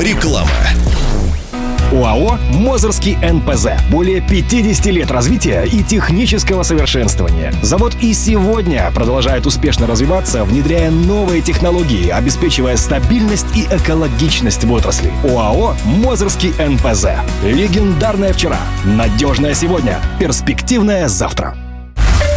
Реклама. ОАО «Мозырский НПЗ». Более 50 лет развития и технического совершенствования. Завод и сегодня продолжает успешно развиваться, внедряя новые технологии, обеспечивая стабильность и экологичность в отрасли. ОАО «Мозырский НПЗ». Легендарное вчера, надежное сегодня, перспективное завтра.